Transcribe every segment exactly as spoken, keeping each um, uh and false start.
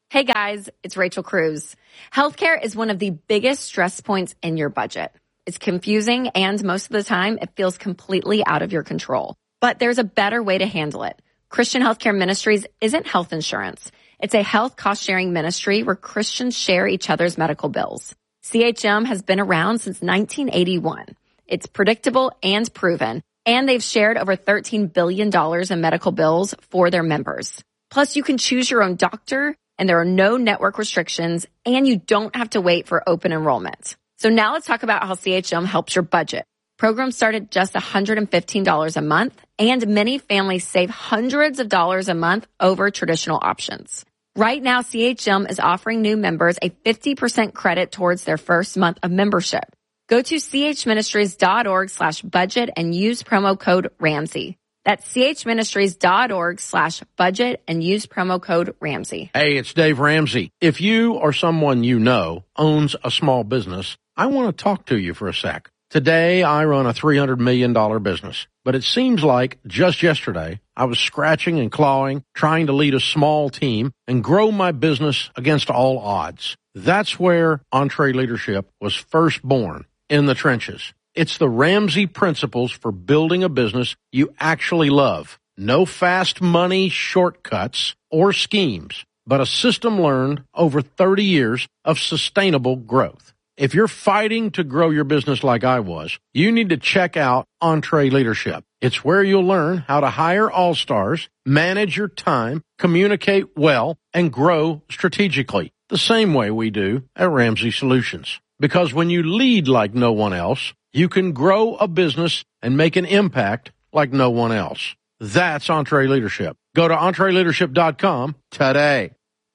Hey guys, it's Rachel Cruz. Healthcare is one of the biggest stress points in your budget. It's confusing and most of the time it feels completely out of your control. But there's a better way to handle it. Christian Healthcare Ministries isn't health insurance. It's a health cost-sharing ministry where Christians share each other's medical bills. C H M has been around since nineteen eighty-one. It's predictable and proven, and they've shared over thirteen billion dollars in medical bills for their members. Plus, you can choose your own doctor, and there are no network restrictions, and you don't have to wait for open enrollment. So now let's talk about how C H M helps your budget. Programs start at just one hundred fifteen dollars a month, and many families save hundreds of dollars a month over traditional options. Right now, C H M is offering new members a fifty percent credit towards their first month of membership. Go to chministries.org slash budget and use promo code Ramsey. That's chministries.org slash budget and use promo code Ramsey. Hey, it's Dave Ramsey. If you or someone you know owns a small business, I want to talk to you for a sec. Today, I run a three hundred million dollars business, but it seems like just yesterday, I was scratching and clawing, trying to lead a small team and grow my business against all odds. That's where EntreLeadership was first born, in the trenches. It's the Ramsey principles for building a business you actually love. No fast money shortcuts or schemes, but a system learned over thirty years of sustainable growth. If you're fighting to grow your business like I was, you need to check out EntreLeadership. It's where you'll learn how to hire all-stars, manage your time, communicate well, and grow strategically, the same way we do at Ramsey Solutions. Because when you lead like no one else, you can grow a business and make an impact like no one else. That's EntreLeadership. Go to entre leadership dot com today.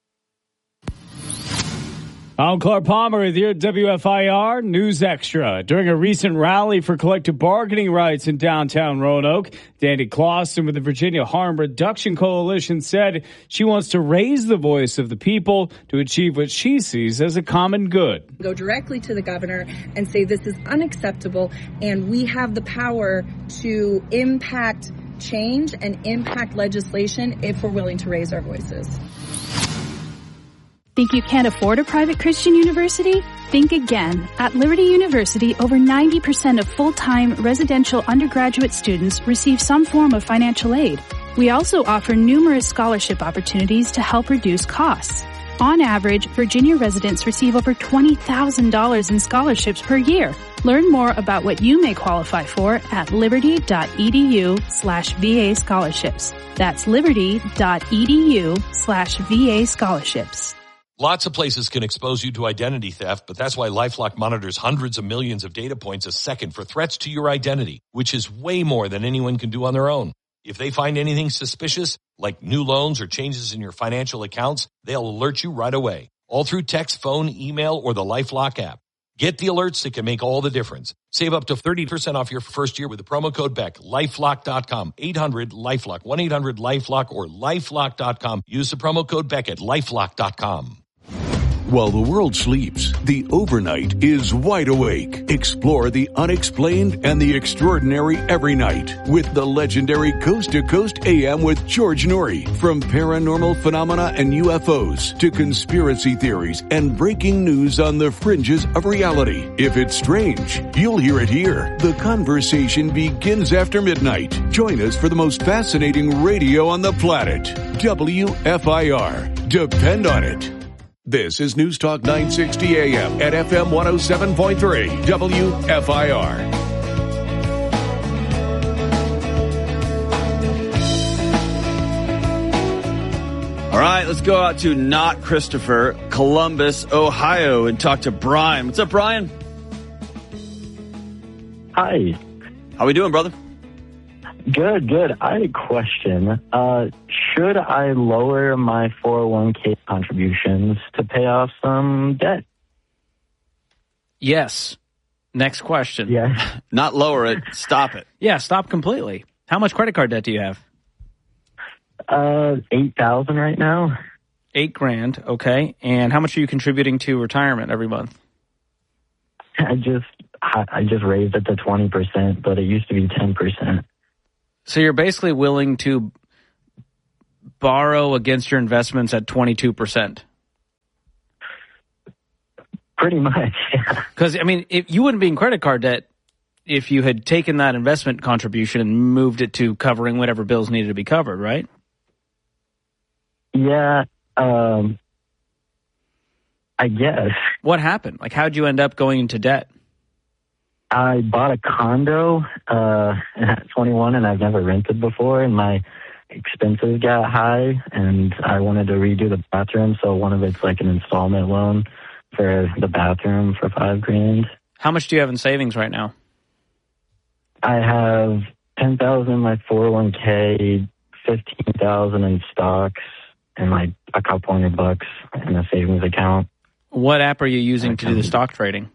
I'm Clark Palmer with your W F I R News Extra. During a recent rally for collective bargaining rights in downtown Roanoke, Dandy Clausen with the Virginia Harm Reduction Coalition said she wants to raise the voice of the people to achieve what she sees as a common good. Go directly to the governor and say this is unacceptable, and we have the power to impact change and impact legislation if we're willing to raise our voices. Think you can't afford a private Christian university? Think again. At Liberty University, over ninety percent of full-time residential undergraduate students receive some form of financial aid. We also offer numerous scholarship opportunities to help reduce costs. On average, Virginia residents receive over twenty thousand dollars in scholarships per year. Learn more about what you may qualify for at liberty.edu slash VA scholarships. That's liberty.edu slash VA scholarships. Lots of places can expose you to identity theft, but that's why LifeLock monitors hundreds of millions of data points a second for threats to your identity, which is way more than anyone can do on their own. If they find anything suspicious, like new loans or changes in your financial accounts, they'll alert you right away, all through text, phone, email, or the LifeLock app. Get the alerts that can make all the difference. Save up to thirty percent off your first year with the promo code Beck. lifelock dot com, eight hundred LifeLock, one eight hundred LifeLock, or lifelock dot com. Use the promo code Beck at lifelock dot com. While the world sleeps, the overnight is wide awake. Explore the unexplained and the extraordinary every night with the legendary Coast to Coast A M with George Noory. From paranormal phenomena and U F Os to conspiracy theories and breaking news on the fringes of reality. If it's strange, you'll hear it here. The conversation begins after midnight. Join us for the most fascinating radio on the planet. W F I R. Depend on it. This is News Talk nine sixty A M at F M one oh seven point three W F I R. All right, let's go out to not Christopher, Columbus, Ohio, and talk to Brian. What's up, Brian? Hi. How we doing, brother? Good, good. I had a question. Uh, should I lower my four oh one k contributions to pay off some debt? Yes. Next question. Yeah. Not lower it. Stop it. Yeah, stop completely. How much credit card debt do you have? Uh, eight thousand right now. Eight grand. Okay. And how much are you contributing to retirement every month? I just, I, I just raised it to twenty percent, but it used to be ten percent. So you're basically willing to borrow against your investments at twenty-two percent. Pretty much, yeah. Because, I mean, if you wouldn't be in credit card debt if you had taken that investment contribution and moved it to covering whatever bills needed to be covered, right? Yeah, um, I guess. What happened? Like, how'd you end up going into debt? I bought a condo uh, at twenty-one, and I've never rented before, and my expenses got high, and I wanted to redo the bathroom, so one of it's like an installment loan for the bathroom for five grand. How much do you have in savings right now? I have ten thousand in my four oh one k, fifteen thousand in stocks, and like a couple hundred bucks in a savings account. What app are you using to do the stock trading?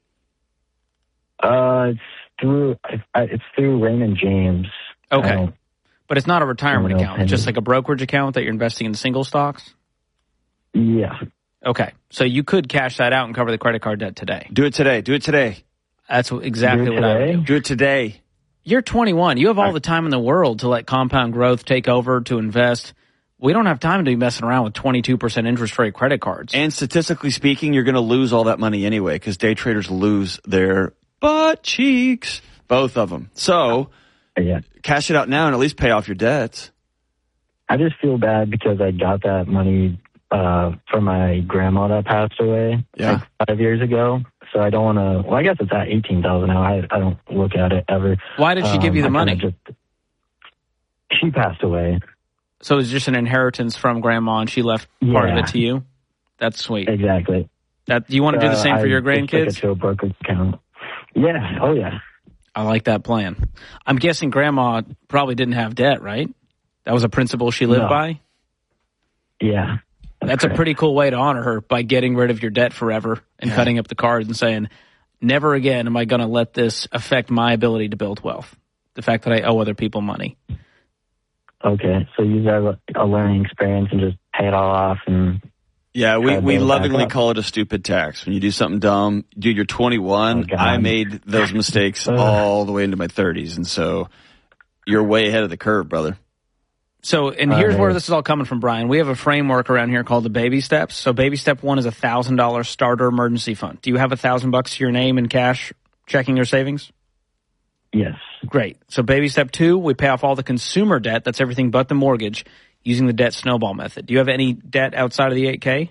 Uh, it's through it's through Raymond James. Okay, but it's not a retirement account. It's just penny. like a brokerage account that you're investing in single stocks. Yeah. Okay, so you could cash that out and cover the credit card debt today. Do it today. Do it today. That's what, exactly Do it what I would today? do. Do it today. You're twenty-one. You have all the time in the world to let compound growth take over, to invest. We don't have time to be messing around with twenty-two percent interest-free credit cards. And statistically speaking, you're going to lose all that money anyway because day traders lose their butt cheeks, both of them. So Yeah. cash it out now and at least pay off your debts. I just feel bad because I got that money uh, from my grandma that passed away Yeah. like five years ago. So I don't want to. Well, I guess it's at eighteen thousand now. I I don't look at it ever. Why did she give you the Um, I money? kinda Just, she passed away. So it's just an inheritance from grandma, and she left part of Yeah. it to you? That's sweet. Exactly. That, do you want to do the Uh, same for I your just took grandkids? it to a brokerage account. Yeah. Oh yeah. I like that plan. I'm guessing grandma probably didn't have debt, right? That was a principle she lived No. by? Yeah. That's a pretty cool way to honor her, by getting rid of your debt forever and Yeah. cutting up the cards and saying, never again am I going to let this affect my ability to build wealth. The fact that I owe other people money. Okay. So use that as a learning experience and just pay it all off. And Yeah, we, Try to we build it back lovingly up. call it a stupid tax. When you do something dumb, dude, you're twenty-one. Oh, God. I made those mistakes Ugh. all the way into my thirties. And so you're way ahead of the curve, brother. So, and All here's right. where this is all coming from, Brian. We have a framework around here called the baby steps. So baby step one is a thousand dollar starter emergency fund. Do you have a thousand bucks to your name in cash, checking or savings? yes. Great. So baby step two, we pay off all the consumer debt. That's everything but the mortgage, using the debt snowball method. Do you have any debt outside of the eight K?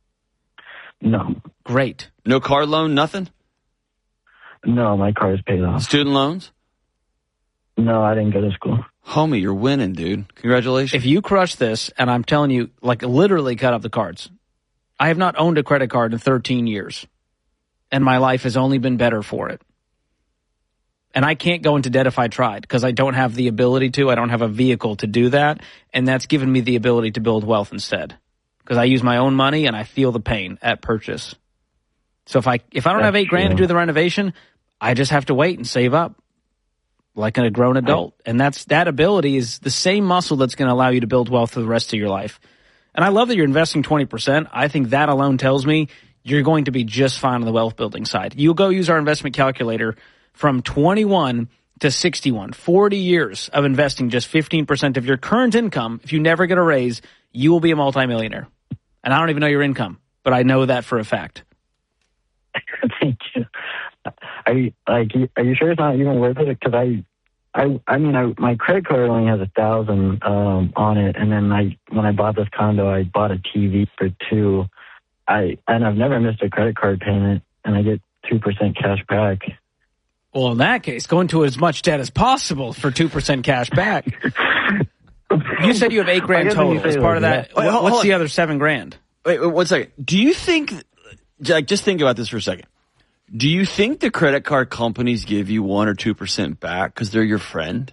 No. Great. No car loan, nothing? No, my car is paid off. Student loans? No, I didn't go to school. Homie, you're winning, dude. Congratulations. If you crush this, and I'm telling you, like literally cut up the cards. I have not owned a credit card in thirteen years, and my life has only been better for it. And I can't go into debt if I tried, because I don't have the ability to. I don't have a vehicle to do that, and that's given me the ability to build wealth instead, because I use my own money and I feel the pain at purchase. So if I if I don't have eight grand to do the renovation, I just have to wait and save up like a grown adult. And that's that ability is the same muscle that's going to allow you to build wealth for the rest of your life. And I love that you're investing twenty percent. I think that alone tells me you're going to be just fine on the wealth building side. You go use our investment calculator from twenty-one to sixty-one, forty years of investing just fifteen percent of your current income. If you never get a raise, you will be a multimillionaire. And I don't even know your income, but I know that for a fact. Thank you. Are you like? Are you sure it's not even worth it? Because I, I, I mean, I, my credit card only has a thousand um, on it, and then I, when I bought this condo, I bought a T V for two. I and I've never missed a credit card payment, and I get two percent cash back. Well, in that case, go into as much debt as possible for two percent cash back. You said you have eight grand I guess when you total. As say part of that, that, Wait, hold- what's hold the on. other seven grand? Wait, wait, one second. Do you think, like, just think about this for a second. Do you think the credit card companies give you one or two percent back because they're your friend?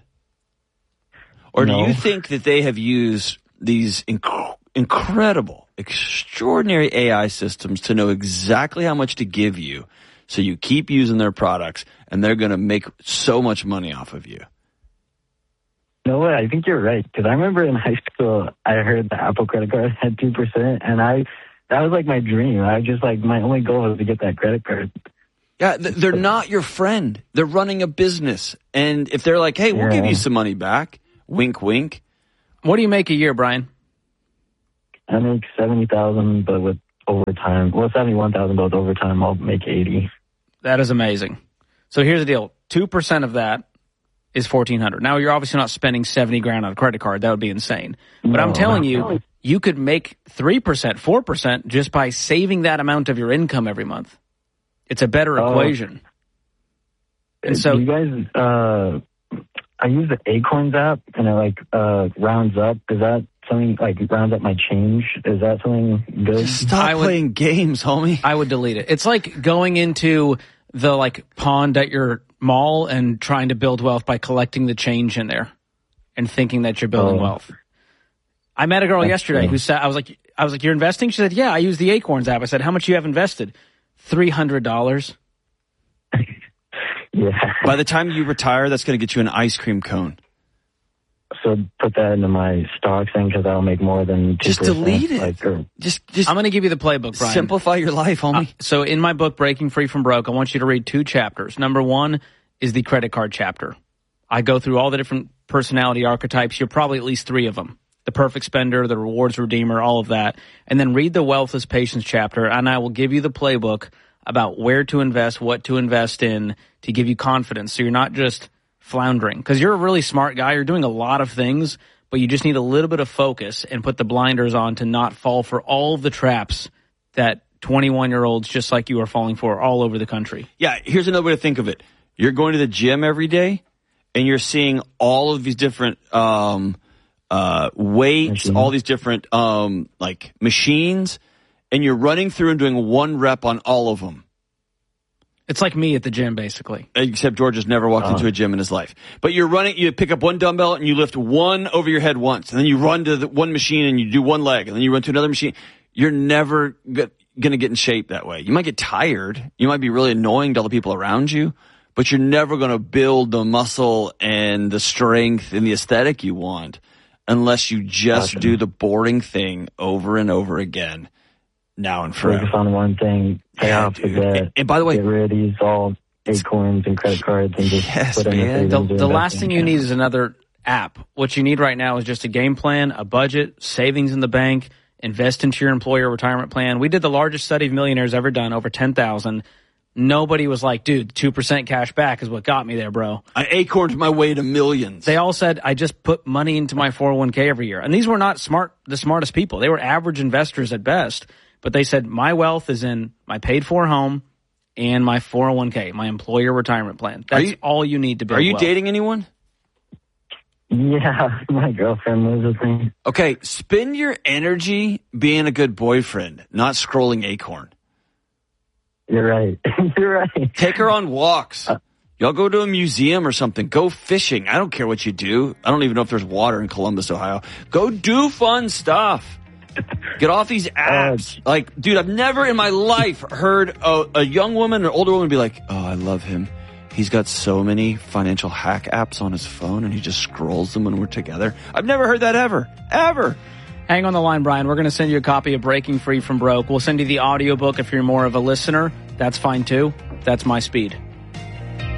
Or do No. you think that they have used these inc- incredible, extraordinary A I systems to know exactly how much to give you, so you keep using their products, and they're going to make so much money off of you? No way. I think you're right. Because I remember in high school, I heard the Apple credit card had two percent, and I that was like my dream. I just like my only goal was to get that credit card. Yeah, th- they're not your friend. They're running a business. And if they're like, hey, we'll give Yeah. you some money back, wink, wink. What do you make a year, Brian? I make seventy thousand, but with overtime. Well, seventy-one thousand, but with overtime, I'll make eighty. That is amazing. So here's the deal. two percent of that is fourteen hundred. Now, you're obviously not spending seventy grand on a credit card. That would be insane. But No, I'm telling you, no. you could make three percent, four percent just by saving that amount of your income every month. It's a better Oh. equation. And so you guys, uh, I use the Acorns app, and it like uh, rounds up. Is that something like rounds up my change? Is that something good? Stop I would- playing games, homie. I would delete it. It's like going into the like pond at your mall and trying to build wealth by collecting the change in there and thinking that you're building Oh. wealth. I met a girl That's yesterday true. who said, I was like, I was like, you're investing? She said, yeah, I use the Acorns app. I said, how much you have invested? three hundred dollars. Yeah. By the time you retire, that's going to get you an ice cream cone. So put that into my stock thing because I'll make more than two Just percent. delete it. Like, or, Just, just I'm going to give you the playbook, Brian. simplify your life, homie. Uh, so in my book, Breaking Free from Broke, I want you to read two chapters. Number one is the credit card chapter. I go through all the different personality archetypes. You're probably at least three of them. The perfect spender, the rewards redeemer, all of that. And then read the wealth is patience chapter, and I will give you the playbook about where to invest, what to invest in to give you confidence. So you're not just floundering. Because you're a really smart guy. You're doing a lot of things, but you just need a little bit of focus and put the blinders on to not fall for all of the traps that twenty-one-year-olds just like you are falling for all over the country. Yeah, here's another way to think of it. You're going to the gym every day, and you're seeing all of these different um, uh, weights, Machines. all these different um, like machines, and you're running through and doing one rep on all of them. It's like me at the gym, basically. Except George has never walked Uh-huh. into a gym in his life. But you're running, you pick up one dumbbell and you lift one over your head once, and then you run to the one machine and you do one leg, and then you run to another machine. You're never going to get in shape that way. You might get tired. You might be really annoying to all the people around you, but you're never going to build the muscle and the strength and the aesthetic you want unless you just Gotcha. do the boring thing over and over again, now and focus forever. on one thing, pay Yeah, off the dude. debt. And, and by the way, get rid of these all Acorns and credit cards and just Yes, put in man. the savings The, or the last investing thing you account. need is another app. What you need right now is just a game plan, a budget, savings in the bank, invest into your employer retirement plan. We did the largest study of millionaires ever done, over ten thousand. Nobody was like, dude, two percent cash back is what got me there, bro. I acorned my way to millions. They all said, I just put money into my four oh one k every year. And these were not smart, the smartest people. They were average investors at best. But they said, my wealth is in my paid for home and my four oh one k, my employer retirement plan. That's you- all you need to build Are you wealth. dating anyone? Yeah, my girlfriend lives with me. Okay, spend your energy being a good boyfriend, not scrolling Acorn. You're right. You're right. Take her on walks. Y'all go to a museum or something. Go fishing. I don't care what you do. I don't even know if there's water in Columbus, Ohio. Go do fun stuff. Get off these apps. Like, dude, I've never in my life heard a, a young woman or older woman be like, oh, I love him. He's got so many financial hack apps on his phone and he just scrolls them when we're together. I've never heard that ever. Ever. Hang on the line, Brian. We're going to send you a copy of Breaking Free from Broke. We'll send you the audiobook if you're more of a listener. That's fine too. That's my speed.